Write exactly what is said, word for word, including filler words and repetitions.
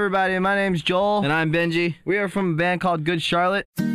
everybody, my name's Joel. And I'm Benji. We are from a band called Good Charlotte.